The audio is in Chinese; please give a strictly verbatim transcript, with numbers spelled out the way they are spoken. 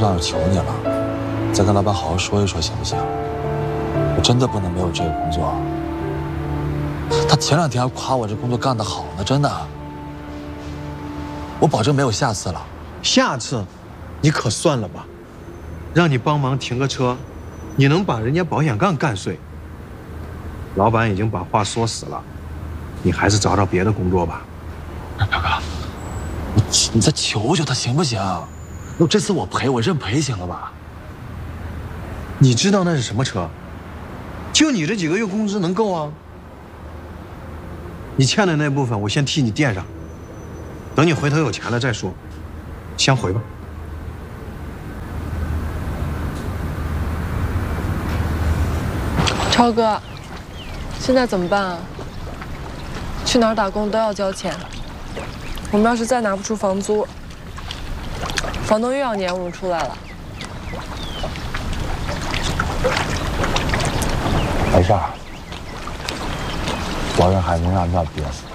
长求你了，再跟老板好好说一说，行不行？我真的不能没有这个工作。他前两天还夸我这工作干得好呢，真的。我保证没有下次了。 下次，你可算了吧，让你帮忙停个车，你能把人家保险杠干碎。老板已经把话说死了，你还是找找别的工作吧。 表哥，你你再求求他行不行？那这次我赔，我认赔行了吧？ 你知道那是什么车？就你这几个月工资能够啊？你欠的那部分我先替你垫上，等你回头有钱了再说。先回吧。 超哥，现在怎么办啊？去哪儿打工都要交钱，我们要是再拿不出房租，房东又要撵我们出来了。 没事儿，保证还能让你别死。